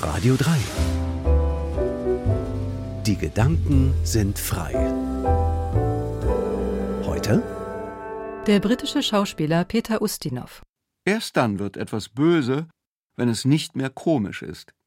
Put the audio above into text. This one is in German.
Radio 3. Die Gedanken sind frei. Heute der britische Schauspieler Peter Ustinov. Erst dann wird etwas böse, wenn es nicht mehr komisch ist.